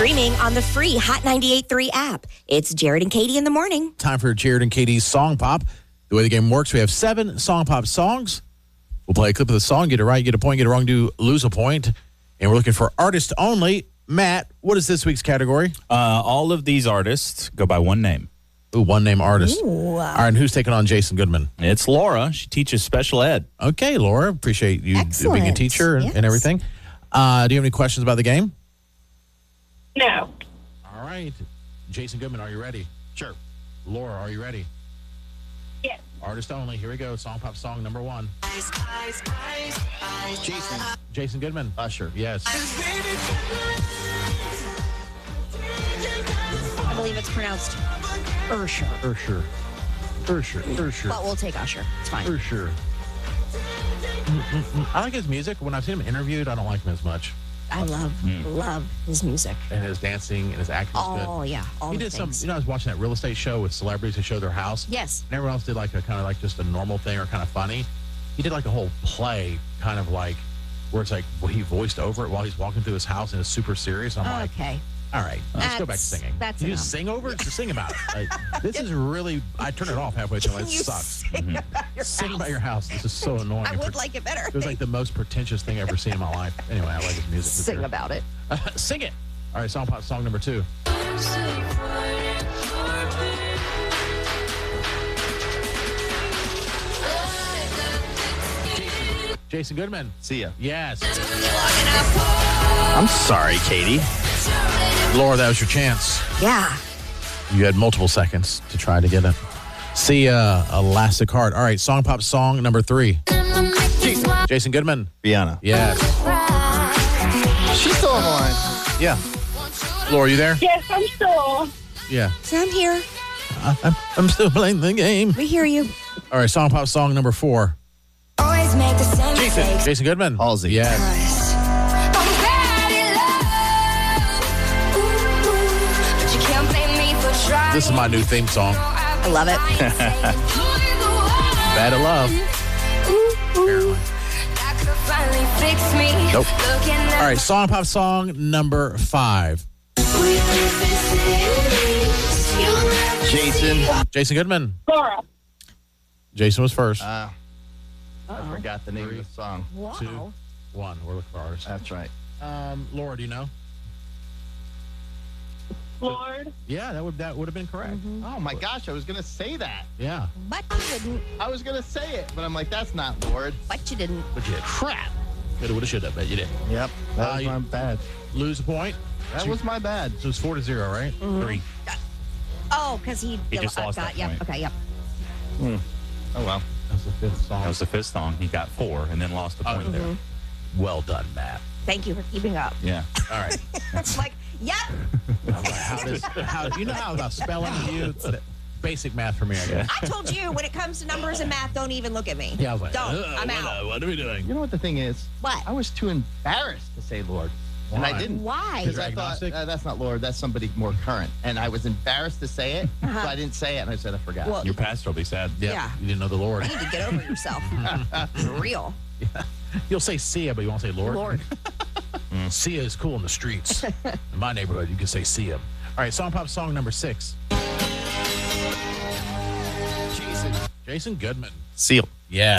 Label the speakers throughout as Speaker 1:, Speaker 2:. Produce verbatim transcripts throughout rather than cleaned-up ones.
Speaker 1: Streaming on the free Hot ninety-eight point three app. It's Jared and Katie in the morning.
Speaker 2: Time for Jared and Katie's Song Pop. The way the game works, we have seven Song Pop songs. We'll play a clip of the song, get it right, get a point, get it wrong, do lose a point. And we're looking for artist only. Matt, what is this week's category?
Speaker 3: Uh, all of these artists go by one name.
Speaker 2: Ooh, one name artist.
Speaker 1: Ooh.
Speaker 2: All right, and who's taking on Jason Goodman?
Speaker 3: It's Laura. She teaches special ed.
Speaker 2: Okay, Laura, appreciate you
Speaker 1: Excellent.
Speaker 2: being a teacher and,
Speaker 1: Yes.
Speaker 2: and everything. Uh, do you have any questions about the game?
Speaker 4: No.
Speaker 2: All right. Jason Goodman, are you ready?
Speaker 3: Sure.
Speaker 2: Laura, are you ready?
Speaker 4: Yes.
Speaker 2: Artist only. Here we go. Song Pop song number one.
Speaker 5: Jason.
Speaker 2: Jason Goodman.
Speaker 5: Usher.
Speaker 2: Yes.
Speaker 1: I believe it's pronounced Usher.
Speaker 2: Usher. Usher. Usher.
Speaker 1: But we'll take Usher. It's fine.
Speaker 2: Usher. Mm-mm-mm. I like his music. When I've seen him interviewed, I don't like him as much.
Speaker 1: I love, love his music.
Speaker 2: And his dancing and his acting is good.
Speaker 1: Oh, yeah. All
Speaker 2: He
Speaker 1: the
Speaker 2: did some,
Speaker 1: things.
Speaker 2: you know, I was watching that real estate show with celebrities who show their house.
Speaker 1: Yes.
Speaker 2: And everyone else did like a kind of like just a normal thing or kind of funny. He did like a whole play, kind of like where it's like well, he voiced over it while he's walking through his house and it's super serious. I'm like,
Speaker 1: Okay.
Speaker 2: all right, let's go back to
Speaker 1: That's-
Speaker 2: singing.
Speaker 1: that's
Speaker 2: Can you
Speaker 1: enough.
Speaker 2: just sing over it? Just sing about it. Like, this is really, I turned it off halfway through. It
Speaker 1: Can you
Speaker 2: sucks.
Speaker 1: sing about your
Speaker 2: Sing
Speaker 1: house?
Speaker 2: about your house. This is so annoying.
Speaker 1: I would like it better.
Speaker 2: It was like the most pretentious thing I've ever seen in my life. Anyway, I like his music. for
Speaker 1: Sing
Speaker 2: sure.
Speaker 1: about it.
Speaker 2: Sing it. All right, song pop song number two. Jason, Jason Goodman.
Speaker 5: See ya.
Speaker 2: Yes.
Speaker 3: I'm sorry, Katie.
Speaker 2: Laura, that was your chance.
Speaker 1: Yeah.
Speaker 2: You had multiple seconds to try to get it. See uh, Elastic Heart. All right, song pop song number three. Jason Goodman.
Speaker 5: Rihanna.
Speaker 2: Yes.
Speaker 5: She's still on the line.
Speaker 2: Yeah. Laura, you there?
Speaker 4: Yes, I'm still.
Speaker 2: Yeah.
Speaker 1: So I'm here.
Speaker 2: I, I'm, I'm still playing the game.
Speaker 1: We hear you.
Speaker 2: All right, song pop song number four.
Speaker 6: Always make the same
Speaker 2: Jason. Jason Goodman.
Speaker 5: Halsey.
Speaker 2: Yes.
Speaker 6: I'm bad in love. But you can't blame me for trying.
Speaker 2: This is my new theme song.
Speaker 1: I love it.
Speaker 2: Bad at Love. Apparently. Nope. All right, song pop song number five.
Speaker 5: Jason.
Speaker 2: Jason Goodman.
Speaker 4: Laura.
Speaker 2: Jason was first.
Speaker 5: Uh, I forgot the name of the song.
Speaker 1: Wow.
Speaker 2: Two, one. We're looking for artists.
Speaker 5: That's right.
Speaker 2: Um, Laura, do you know?
Speaker 4: Lord.
Speaker 2: Yeah, that would that would have been correct.
Speaker 5: Oh my gosh, I was gonna say that.
Speaker 2: Yeah,
Speaker 1: But you didn't.
Speaker 5: I was gonna say it, but I'm like, that's not Lord.
Speaker 1: But you didn't.
Speaker 2: but you did. Crap. Coulda, woulda, shoulda, but you did.
Speaker 5: Yep. That
Speaker 2: Uh,
Speaker 5: was
Speaker 2: you-
Speaker 5: my bad.
Speaker 2: Lose a point.
Speaker 5: That
Speaker 2: So-
Speaker 5: was my bad.
Speaker 2: So it's four to zero, right?
Speaker 3: Three.
Speaker 1: Oh, because he,
Speaker 3: He just
Speaker 1: uh,
Speaker 3: lost
Speaker 1: got,
Speaker 3: that
Speaker 1: yep.
Speaker 3: point.
Speaker 1: Okay, yep.
Speaker 5: Oh well.
Speaker 2: That's the fifth song.
Speaker 3: That was the fifth song. He got four and then lost a point there.
Speaker 2: Well done, Matt.
Speaker 1: Thank you for keeping up.
Speaker 3: Yeah.
Speaker 2: All right.
Speaker 1: It's like, yep.
Speaker 2: how does how you know how about spelling you? It's basic math for me, I guess.
Speaker 1: I told you when it comes to numbers and math, don't even look at me.
Speaker 2: Yeah, I was like,
Speaker 1: don't.
Speaker 2: "Ugh,
Speaker 1: I'm
Speaker 2: what,
Speaker 1: out.
Speaker 2: uh, what are we doing?
Speaker 5: You know what the thing is?
Speaker 1: What?
Speaker 5: I was too embarrassed to say Lord. And I
Speaker 2: Why?
Speaker 5: didn't.
Speaker 1: Why?
Speaker 5: Because
Speaker 2: You're
Speaker 5: I thought,
Speaker 2: agnostic?
Speaker 5: uh, that's not Lord, that's somebody more current. And I was embarrassed to say it, so I didn't say it, and I said I forgot.
Speaker 1: Well,
Speaker 3: Your pastor will be sad.
Speaker 2: Yeah,
Speaker 1: Yeah.
Speaker 2: you didn't know the Lord.
Speaker 1: you need to get over yourself. For real.
Speaker 2: You'll say Sia, but you won't say Lord.
Speaker 1: Lord.
Speaker 2: Sia is cool in the streets. In my neighborhood, you can say Sia. All right, song pop song number six.
Speaker 5: Jason.
Speaker 2: Jason Goodman.
Speaker 5: Seal.
Speaker 2: Yeah.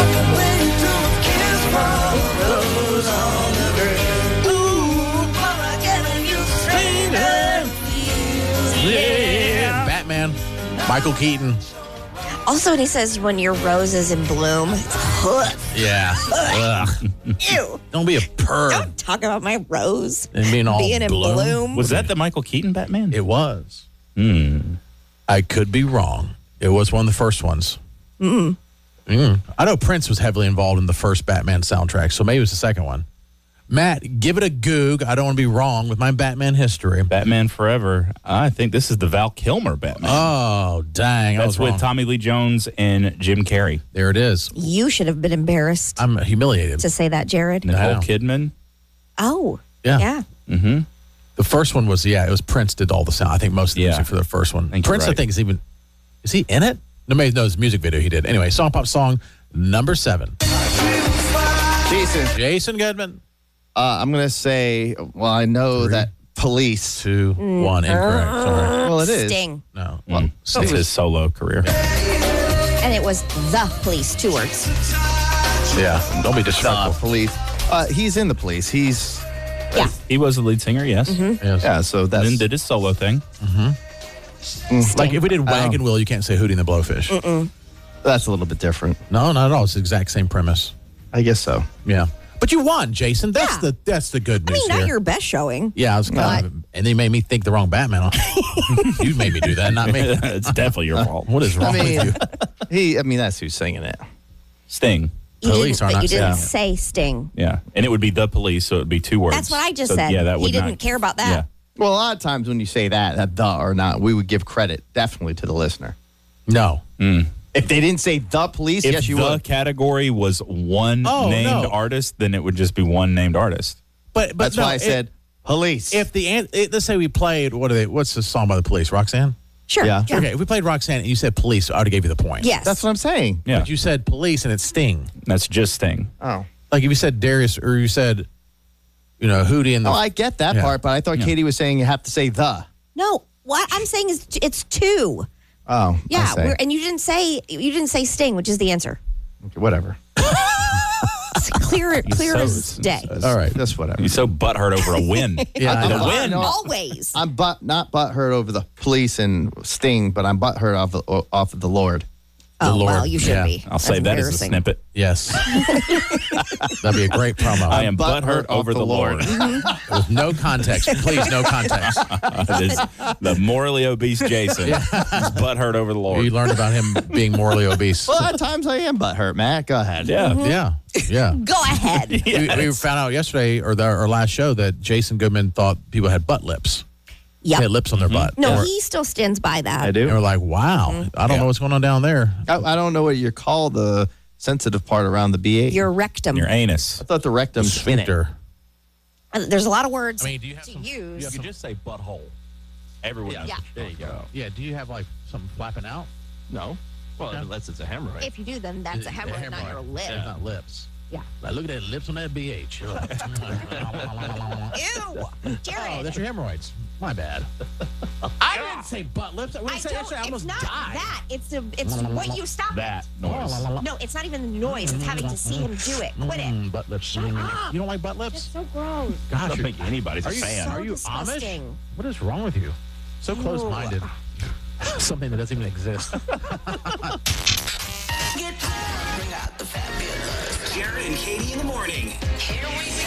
Speaker 2: Yeah. Batman. Michael Keaton.
Speaker 1: Also, when he says when your rose is in bloom, ugh,
Speaker 2: Yeah. Ugh.
Speaker 1: ew.
Speaker 2: Don't be a perv.
Speaker 1: Don't talk about my rose
Speaker 2: And being all
Speaker 1: being in
Speaker 2: bloom.
Speaker 1: bloom.
Speaker 3: Was that the Michael Keaton Batman?
Speaker 2: It was.
Speaker 3: Hmm.
Speaker 2: I could be wrong. It was one of the first ones. Mm. Mm. I know Prince was heavily involved in the first Batman soundtrack, so maybe it was the second one. Matt, give it a goog. I don't want to be wrong with my Batman history.
Speaker 3: Batman Forever. I think this is the Val Kilmer Batman.
Speaker 2: Oh, dang. I
Speaker 3: That's
Speaker 2: was
Speaker 3: with
Speaker 2: wrong.
Speaker 3: Tommy Lee Jones and Jim Carrey.
Speaker 2: There it is.
Speaker 1: You should have been embarrassed
Speaker 2: I'm humiliated.
Speaker 1: to say that, Jared.
Speaker 3: Nicole
Speaker 2: know.
Speaker 3: Kidman.
Speaker 1: Oh,
Speaker 2: Yeah.
Speaker 1: yeah.
Speaker 3: Mm-hmm.
Speaker 2: The first one was, yeah, it was Prince did all the sound. I think most of the
Speaker 3: Yeah.
Speaker 2: music for the first one.
Speaker 3: I think you're
Speaker 2: Prince, I
Speaker 3: right.
Speaker 2: think, is even, is he in it? Nobody knows the music video he did. Anyway, song pop song number seven.
Speaker 5: Jason.
Speaker 2: Jason Goodman.
Speaker 5: Uh, I'm going to say, well, I know that police.
Speaker 2: Two, one, incorrect. Sorry.
Speaker 5: Well, it is.
Speaker 1: Sting.
Speaker 2: No.
Speaker 3: Well, it's his solo career.
Speaker 1: And it was the police, two words.
Speaker 2: Yeah. Don't be
Speaker 5: Uh,
Speaker 2: disrespectful.
Speaker 5: police. Uh, he's in the police. He's
Speaker 1: Yeah.
Speaker 3: He was the lead singer, yes.
Speaker 2: Yes.
Speaker 5: yeah. So that's
Speaker 3: Then did his solo thing.
Speaker 2: Like if we did Wagon Wheel, you can't say Hootie and the Blowfish.
Speaker 5: that's a little bit different.
Speaker 2: No, not at all. It's the exact same premise.
Speaker 5: I guess so.
Speaker 2: Yeah. But you won, Jason. That's
Speaker 1: Yeah.
Speaker 2: the that's the good
Speaker 1: I
Speaker 2: news
Speaker 1: mean, not
Speaker 2: here.
Speaker 1: your best showing.
Speaker 2: Yeah, I was kind of, and they made me think the wrong Batman. You made me do that, not me.
Speaker 3: It's definitely your fault.
Speaker 2: What is wrong
Speaker 5: I mean,
Speaker 2: with you?
Speaker 5: he. I mean, that's who's singing it.
Speaker 3: Sting.
Speaker 1: You
Speaker 2: Police
Speaker 1: didn't,
Speaker 2: are
Speaker 1: but
Speaker 2: not
Speaker 1: you didn't
Speaker 2: saying
Speaker 1: say Sting.
Speaker 3: Yeah. And it would be the police, so it would be two words.
Speaker 1: That's what I just
Speaker 3: So,
Speaker 1: said.
Speaker 3: Yeah, that
Speaker 1: he
Speaker 3: would
Speaker 1: didn't
Speaker 3: not,
Speaker 1: care about that.
Speaker 3: Yeah.
Speaker 5: Well, a lot of times when you say that, that the or not, we would give credit definitely to the listener.
Speaker 2: No.
Speaker 5: If they didn't say the police,
Speaker 3: If
Speaker 5: yes, you
Speaker 3: the
Speaker 5: would.
Speaker 3: category was one
Speaker 2: Oh,
Speaker 3: named
Speaker 2: no.
Speaker 3: artist, then it would just be one named artist.
Speaker 2: But but
Speaker 5: That's
Speaker 2: no,
Speaker 5: why I
Speaker 2: it-
Speaker 5: said police.
Speaker 2: if the an- it, let's say we played what are they? What's the song by the Police? Roxanne.
Speaker 1: Sure.
Speaker 5: Yeah.
Speaker 1: Yeah.
Speaker 2: Okay, if we played Roxanne and you said Police, I would have gave you the point.
Speaker 1: Yes.
Speaker 5: that's what I'm saying.
Speaker 3: Yeah.
Speaker 2: But you said Police and it's Sting.
Speaker 3: That's just Sting.
Speaker 5: Oh,
Speaker 2: Like if you said Darius or you said, you know, Hootie and the.
Speaker 5: oh, I get that
Speaker 2: Yeah.
Speaker 5: part, but I thought
Speaker 3: Yeah.
Speaker 5: Katie was saying you have to say the.
Speaker 1: No, what I'm saying is t- it's two.
Speaker 5: Oh,
Speaker 1: Yeah,
Speaker 5: I see.
Speaker 1: we're, and you didn't say you didn't say Sting, which is the answer.
Speaker 5: Okay, whatever.
Speaker 1: It's clear, clear
Speaker 3: so-
Speaker 1: as day.
Speaker 2: All right.
Speaker 5: Just whatever.
Speaker 3: He's so butthurt over a win.
Speaker 2: Yeah, I
Speaker 5: I'm
Speaker 2: know.
Speaker 5: not-
Speaker 3: win.
Speaker 5: no,
Speaker 1: Always.
Speaker 5: I'm but not butthurt over the police and Sting, but I'm butthurt off of, off of the Lord.
Speaker 1: oh
Speaker 2: Lord.
Speaker 1: well, you should
Speaker 2: Yeah.
Speaker 1: be.
Speaker 3: I'll save that as a
Speaker 1: embarrassing.
Speaker 3: snippet.
Speaker 2: Yes. That'd be a great promo.
Speaker 3: I am
Speaker 5: butthurt
Speaker 3: butthurt over
Speaker 5: of
Speaker 3: the
Speaker 5: the
Speaker 3: Lord.
Speaker 2: With no context. Please, no context.
Speaker 3: That is the morally obese Jason. He's butthurt over the
Speaker 2: You
Speaker 3: Lord.
Speaker 2: learned about him being morally obese.
Speaker 5: Well, at times I am butthurt, Matt. Go ahead.
Speaker 3: Yeah.
Speaker 2: Yeah. Yeah.
Speaker 1: Go ahead.
Speaker 2: We, we found out yesterday or the, our last show that Jason Goodman thought people had butt lips. They had
Speaker 1: Yep.
Speaker 2: lips on their butt.
Speaker 1: No,
Speaker 2: And we're-
Speaker 1: he still stands by that.
Speaker 5: I
Speaker 2: and
Speaker 5: do.
Speaker 2: we're like, wow, I don't know what's going on down there.
Speaker 5: I, I don't know what you call the sensitive part around the B eight.
Speaker 1: Your rectum.
Speaker 3: Your anus.
Speaker 5: I thought the rectum's in it.
Speaker 2: Sphincter.
Speaker 1: Uh, There's a lot of words
Speaker 2: I mean, do you have
Speaker 1: to
Speaker 2: some-
Speaker 1: use.
Speaker 3: You just say butthole. Everyone knows.
Speaker 1: Yeah.
Speaker 5: There you go.
Speaker 2: Yeah, do you have like something flapping out?
Speaker 5: No. Well, unless it's a hemorrhoid.
Speaker 1: If you do, then that's a hemorrhoid, not your lip.
Speaker 2: It's not lips.
Speaker 1: Yeah.
Speaker 2: Like, look at that lips on that B H.
Speaker 1: Ew, Jared.
Speaker 2: Oh, that's your hemorrhoids. My bad. I didn't say butt lips. I,
Speaker 1: I
Speaker 2: say,
Speaker 1: don't.
Speaker 2: actually, I
Speaker 1: It's
Speaker 2: almost
Speaker 1: not
Speaker 2: died.
Speaker 1: that. It's the. It's what you stop.
Speaker 3: That noise.
Speaker 1: No, it's not even the noise. It's having to see him do it. Quit it.
Speaker 2: Mm, butt lips.
Speaker 1: Shut up.
Speaker 2: You don't like butt lips?
Speaker 1: It's so gross.
Speaker 3: I
Speaker 2: Gosh,
Speaker 3: don't
Speaker 2: you're-
Speaker 3: think anybody's a
Speaker 2: are you,
Speaker 3: fan.
Speaker 2: are you
Speaker 1: disgusting.
Speaker 2: Amish? What is wrong with you? So close-minded. Something that doesn't even exist.
Speaker 7: Bring out the fabulous. Jared and Katie in the morning. Here we